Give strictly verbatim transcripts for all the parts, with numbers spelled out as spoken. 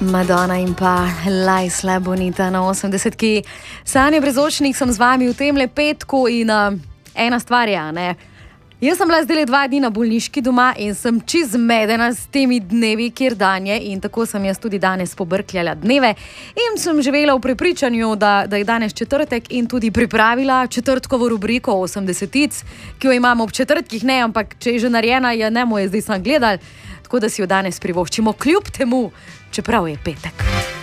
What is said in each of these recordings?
Madonna in pa Laisla Bonita na osemdesetki. Sanje Brezočnik sem z vami v tem petku in uh, ena stvar je, ne. Jaz sem bila zdaj dva dni na bolniški doma in sem čist zmedena s temi dnevi, kjer dan je, in tako sem jaz tudi danes pobrkljala dneve in sem živela v prepričanju, da, da je danes četrtek in tudi pripravila četrtkovo rubriko osemdesetic, ki jo imamo ob četrtkih, ne, ampak če je že narejena, je ne moje zdaj sem gledal, tako da si jo danes privoščimo kljub temu, čeprav je petek.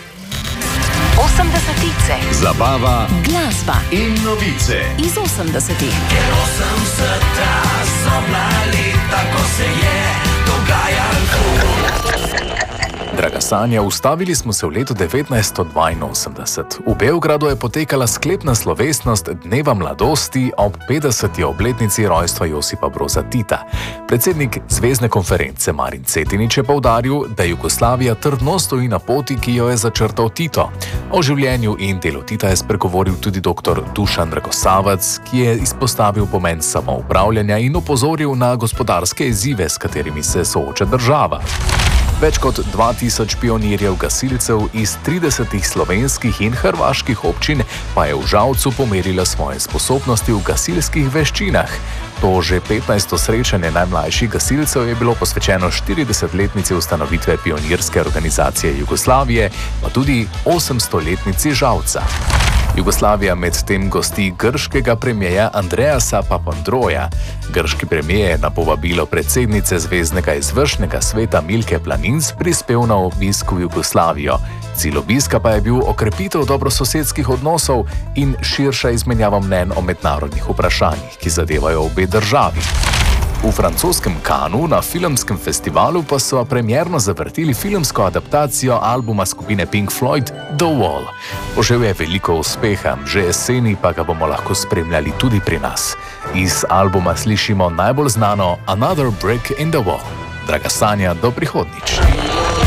osemdesetice. Zabava, glasba in novice iz osemdesetih. Ker osemdeseta so bila leta, ko se je dogajalo. Draga Sanja, ustavili smo se v letu devetnajststo dvainosemdeset. V Beogradu je potekala sklepna slovesnost Dneva mladosti ob petdeseti obletnici rojstva Josipa Broza Tita. Predsednik Zvezne konference Marin Cetinič je poudaril, da Jugoslavija trdno stoji na poti, ki jo je začrtal Tito. O življenju in delu Tita je spregovoril tudi doktor Dušan Dragosavac, ki je izpostavil pomen samoupravljanja in opozoril na gospodarske izzive, s katerimi se sooča država. Več kot dva tisoč pionirjev gasilcev iz tridesetih slovenskih in hrvaških občin pa je v Žalcu pomerilo svoje sposobnosti v gasilskih veščinah. To že petnajsto srečanje najmlajših gasilcev je bilo posvečeno štiridesetletnici ustanovitve pionirske organizacije Jugoslavije, pa tudi osemstoletnici Žalca. Jugoslavija medtem gosti grškega premierja Andreasa Papandroja. Grški premijer je na povabilo predsednice Zveznega izvršnega sveta Milke Planinc prispel na obisk v Jugoslavijo. Cilj obiska pa je bil okrepitev dobrososedskih odnosov in širša izmenjava mnenj o mednarodnih vprašanjih, ki zadevajo obe državi. V francoskem Cannesu na filmskem festivalu pa so premierno zavrtili filmsko adaptacijo albuma skupine Pink Floyd The Wall. Požel je veliko uspeha, že jeseni pa ga bomo lahko spremljali tudi pri nas. Iz albuma slišimo najbolj znano Another Brick in the Wall. Draga Sanja, do prihodnjič.